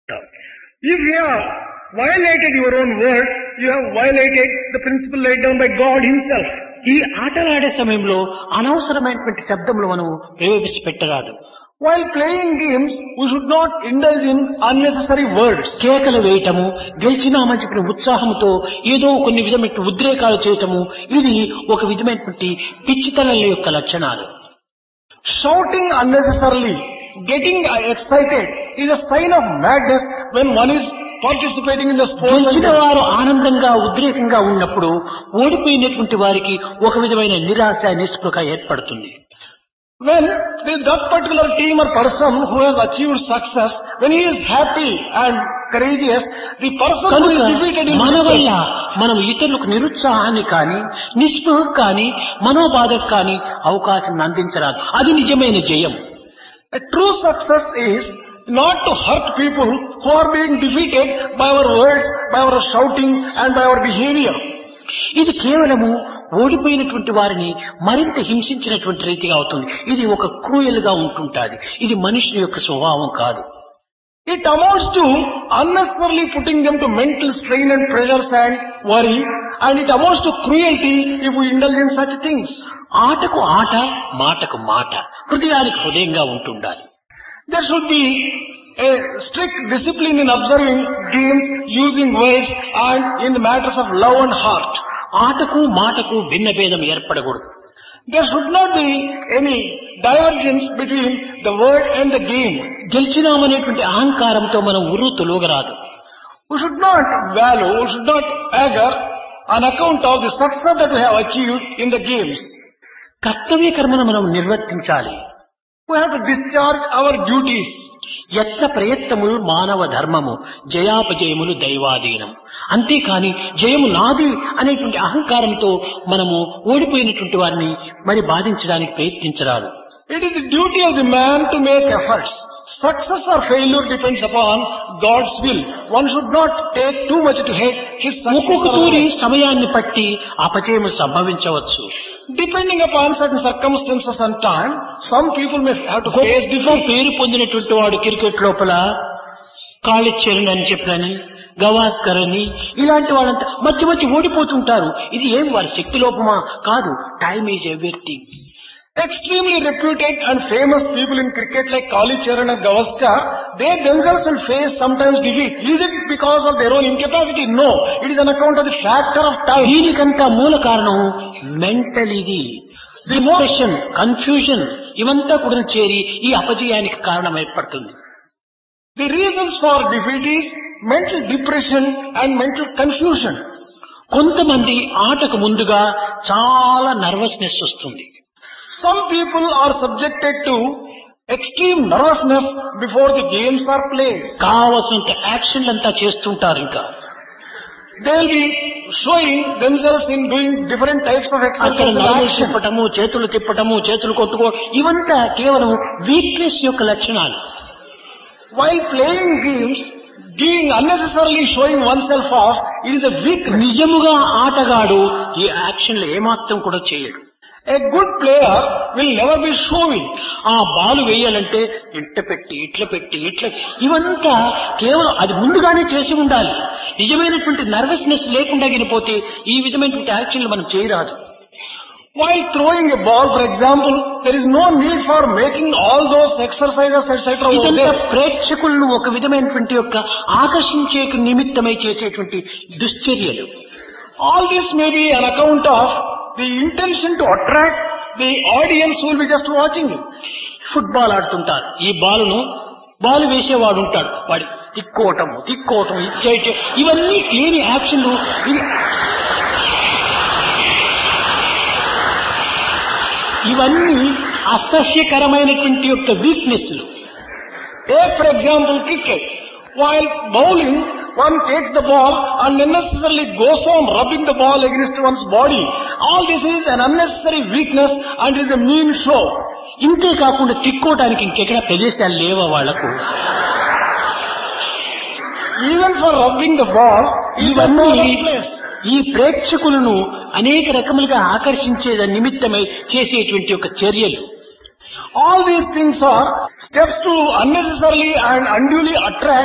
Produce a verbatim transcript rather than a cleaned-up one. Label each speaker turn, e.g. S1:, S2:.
S1: If you have violated your own word, you have violated the principle laid down by God Himself.
S2: ఈ ఆటలాడే సమయంలో అనవసరమైనటువంటి శబ్దములు మనం ప్రవేశపెట్టరాదు.
S3: While playing games, we should not indulge in unnecessary words.
S2: కేకలు వేయటము, గెలిచినామని చెప్పిన ఉత్సాహంతో ఏదో కొన్ని విధమైన ఉద్రేకాలు చేయటము, ఇది ఒక విధమైనటువంటి పిచ్చితనాల యొక్క లక్షణాలు.
S3: Shouting unnecessarily, getting excited is a sign of madness when one is participating in the sports.
S2: గెలిచిన వారు ఆనందంగా ఉద్రేకంగా ఉన్నప్పుడు ఓడిపోయినటువంటి వారికి ఒక విధమైన నిరాశ నిస్పృహ ఏర్పడుతుంది.
S3: When that particular team or person who has achieved success, when he is happy and courageous, the person who is defeated in
S2: మన వల్ల మనం ఇతరులకు నిరుత్సాహాన్ని కానీ నిస్పృహ కానీ మనోబాధకు కానీ అవకాశం అందించరాదు. అది నిజమైన జయం.
S3: A true success is not to hurt people who are being defeated by our words, by our shouting and by our behavior.
S2: ఇది కేవలము ఓడిపోయినటువంటి వారిని మరింత హింసించినటువంటి రీతిగా అవుతుంది. ఇది ఒక క్రూయల్ గా ఉంటుంటాది. ఇది మనుషుని యొక్క స్వభావం కాదు.
S3: It amounts to unnecessarily putting them to mental strain and pressures and worry, and it amounts to cruelty if we indulge in such things.
S2: ఆటకు ఆట, మాటకు మాట, హృదయానికి హృదయంగా ఉంటుండాలి.
S3: There should be a strict discipline in observing games, using words and in the matters of love and heart.
S2: ఆటకు మాటకు భిన్న భేదం ఏర్పడకూడదు.
S3: There should not be any divergence between the word and the game.
S2: గెలిచినామనేటువంటి అహంకారంతో మనం ఉర్రు తొలగరాదు.
S3: We should not value, we should not anger on account of the success that we have achieved in the games.
S2: కర్తవ్య కర్మను మనం నిర్వర్తించాలి.
S3: We have to discharge our duties.
S2: యత్న ప్రయత్నములు మానవ ధర్మము, జయాపజయములు దైవాధీనం. అంతేకాని జయము నాది అనేటువంటి అహంకారంతో మనము ఓడిపోయినటువంటి వారిని మరి బాధించడానికి ప్రయత్నించరాదు.
S3: It is the duty of the man to make efforts. Success or failure depends upon God's will. One should not take too much to hate his success.
S2: ఒక్కొక్క తూరి సమయాన్ని పట్టి అపజయము సంభవించవచ్చు.
S3: Depending upon certain circumstances and time, some people may have to face different.
S2: పేరు పొందినటువంటి వాడు cricket లోపల కాళిచరణ్ అని చెప్పని, గవాస్కర్ అని ఇలాంటి వాళ్ళంతా మధ్య మధ్య ఓడిపోతుంటారు. ఇది ఏం వారి శక్తి లోపమా? కాదు. Time is everything.
S3: Extremely reputed and famous people in cricket like Kalicharan and Gavaskar, they themselves will face sometimes defeat. Is it because of their own incapacity? No. It is on account of the factor of time.
S2: దీనికంతా మూల కారణం mental. ఇది depression, confusion ఇవంతా కూడా చేరి ఈ అపజయానికి కారణం ఏర్పడుతుంది.
S3: The reasons for defeat is mental depression and mental confusion.
S2: కొంతమంది ఆటకు ముందుగా చాలా నర్వస్నెస్ వస్తుంది.
S3: Some people are subjected to extreme nervousness before the games are played.
S2: కావలసినంత యాక్షన్లంతా చేస్తుంటారు. ఇంకా
S3: they will be showing themselves in doing different types of exercises.
S2: తిప్పటము, చేతులు తిప్పటము, చేతులు కొట్టుకో ఇవంతా కేవలం వీక్నెస్ యొక్క లక్షణాలు.
S3: While playing games, giving unnecessarily showing oneself off, it is a weakness.
S2: నిజముగా ఆటగాడు ఈ యాక్షన్లు ఏమాత్రం కూడా చేయడు.
S3: A good player will never be showing.
S2: ఆ బాలు వేయాలంటే ఇట్ల పెట్టి ఇట్ల పెట్టి ఇట్ల ఇవంతా కేవలం అది ముందుగానే చేసి ఉండాలి. నిజమైనటువంటి నర్వస్నెస్ లేకుండా గినిపోతే ఈ విధమైనటువంటి యాక్షన్లు మనం చేయరాదు.
S3: While throwing a ball, for example, there is no need for making all those exercises, et cetera.
S2: ఇదంతా ప్రేక్షకులను ఒక విధమైనటువంటి యొక్క ఆకర్షించే నిమిత్తమై చేసేటువంటి దుశ్చర్యలు.
S3: All this may be an account of the intention to attract the audience who will be just watching it.
S2: Football ఆడుతుంటారు. ఈ బాలును బాల్ వేసేవాడు ఉంటాడు. వాడి తిక్కోవటము తిక్కోవటం ఇచ్చే ఇవన్నీ లేని యాక్షన్లు. ఇవన్నీ అసహ్యకరమైనటువంటి యొక్క వీక్నెస్లు.
S3: Take for example cricket. While bowling, one takes the ball and unnecessarily goes on rubbing the ball against one's body. All this is an unnecessary weakness and is a mean show.
S2: ఇంతే కాకుండా తిక్కోవడానికి ఇంకెక్కడ ప్రదేశాలు లేవా వాళ్లకు?
S3: Even for rubbing the ball,
S2: ఇవన్నీ ఈ ప్రేక్షకులను అనేక రకములుగా ఆకర్షించే నిమిత్తమై చేసేటువంటి ఒక చర్యలు.
S3: All these things are steps to unnecessarily and unduly attract